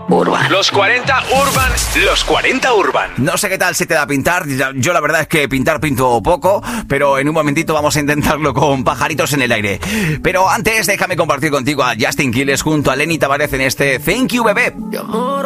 Urban. Los 40 Urban. Los 40 Urban. No sé qué tal se te da pintar. Yo la verdad es que pintar pinto poco, pero en un momentito vamos a intentarlo con Pajaritos en el aire. Pero antes déjame compartir contigo a Justin Quiles junto a Lenny Tavares en este Thank You Bebé.